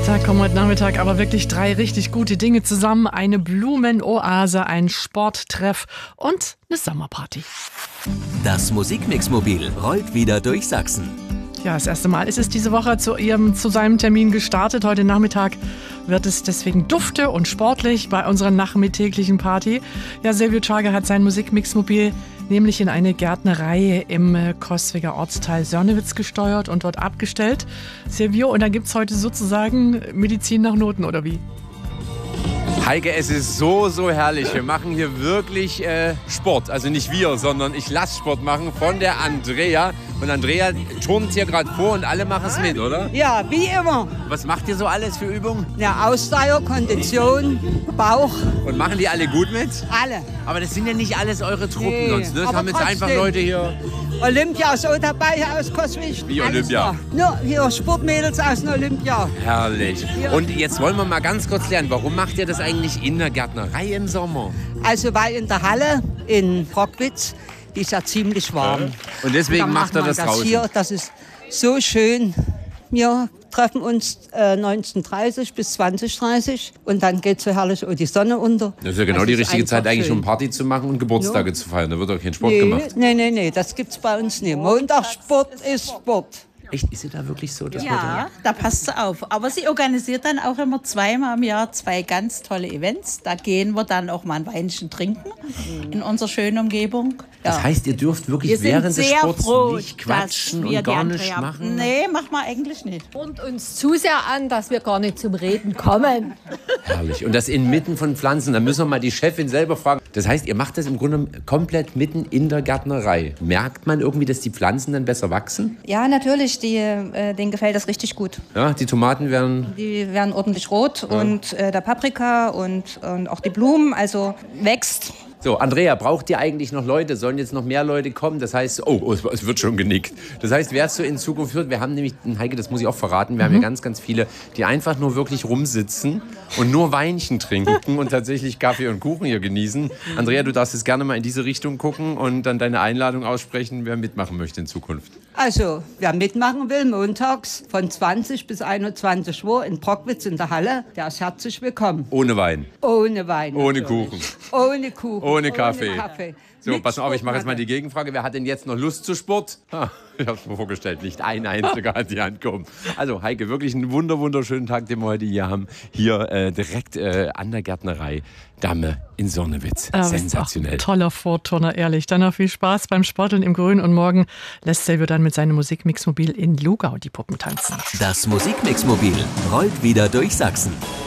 Da kommen heute Nachmittag aber wirklich 3 richtig gute Dinge zusammen. Eine Blumenoase, ein Sporttreff und eine Sommerparty. Das Musikmixmobil rollt wieder durch Sachsen. Ja, das erste Mal ist es diese Woche zu seinem Termin gestartet. Heute Nachmittag wird es deswegen dufte und sportlich bei unserer nachmittäglichen Party. Ja, Silvio Czarga hat sein Musikmixmobil nämlich in eine Gärtnerei im Coswiger Ortsteil Sörnewitz gesteuert und dort abgestellt. Silvio, und dann gibt es heute sozusagen Medizin nach Noten, oder wie? Heike, es ist so herrlich. Wir machen hier wirklich Sport. Also nicht wir, sondern ich lasse Sport machen von der Andrea. Und Andrea turnt hier gerade vor und alle machen es mit, oder? Ja, wie immer. Was macht ihr so alles für Übungen? Ja, Ausdauer, Kondition, Bauch. Und machen die alle gut mit? Alle. Aber das sind ja nicht alles eure Truppen Nee, sonst, ne? Das aber haben jetzt einfach trotzdem. Leute hier. Olympia ist auch dabei aus Coswig. Wie Alles Olympia? da. Nur hier Sportmädels aus dem Olympia. Herrlich. Und jetzt wollen wir mal ganz kurz lernen, warum macht ihr das eigentlich in der Gärtnerei im Sommer? Also weil in der Halle in Brockwitz, die ist ja ziemlich warm. Und deswegen Dann macht er wir das draußen. Hier, das ist so schön. Wir treffen uns 19:30 bis 20:30 und dann geht so herrlich die Sonne unter. Das ist ja genau Das die ist richtige Zeit einfach eigentlich, schön. um Party zu machen und Geburtstage zu feiern. Da wird doch kein Sport Nee, gemacht. nee, das gibt's bei uns nicht. Montagssport ist Sport. Echt, ist sie da wirklich so? Das Ja, da passt sie auf. Aber sie organisiert dann auch immer 2-mal im Jahr 2 ganz tolle Events. Da gehen wir dann auch mal ein Weinchen trinken in unserer schönen Umgebung. Ja. Das heißt, ihr dürft wirklich Wir sind während des sehr Sports froh, nicht quatschen dass wir und gar die nichts Andrea- machen? Nee, machen wir eigentlich nicht. Und uns zu sehr an, dass wir gar nicht zum Reden kommen. Herrlich. Und das inmitten von Pflanzen. Da müssen wir mal die Chefin selber fragen. Das heißt, ihr macht das im Grunde komplett mitten in der Gärtnerei. Merkt man irgendwie, dass die Pflanzen dann besser wachsen? Ja, natürlich, denen gefällt das richtig gut. Ja, die Tomaten werden... Die werden ordentlich rot und der Paprika und auch die Blumen, also wächst. So, Andrea, braucht ihr eigentlich noch Leute? Sollen jetzt noch mehr Leute kommen? Das heißt, es wird schon genickt. Das heißt, wer es so in Zukunft wird, wir haben nämlich, Heike, das muss ich auch verraten, wir haben hier ganz viele, die einfach nur wirklich rumsitzen und nur Weinchen trinken und tatsächlich Kaffee und Kuchen hier genießen. Andrea, du darfst jetzt gerne mal in diese Richtung gucken und dann deine Einladung aussprechen, wer mitmachen möchte in Zukunft. Also, wer mitmachen will, montags von 20 bis 21 Uhr in Brockwitz in der Halle, der ist herzlich willkommen. Ohne Wein, Ohne Wein. ohne natürlich. Kuchen, Ohne Kuchen. ohne Kaffee. So, Mit pass auf, ich mache jetzt mal die Sportmatte. Gegenfrage. Wer hat denn jetzt noch Lust zu Sport? Ich habe es mir vorgestellt, nicht ein einziger an die Hand kommen. Also Heike, wirklich einen wunderschönen Tag, den wir heute hier haben. Hier direkt an der Gärtnerei Damme in Sörnewitz. Sensationell. Toller Vorturner, ehrlich. Dann noch viel Spaß beim Sporteln im Grün und morgen lässt Silvio dann mit seinem Musikmixmobil in Lugau die Puppen tanzen. Das Musikmixmobil rollt wieder durch Sachsen.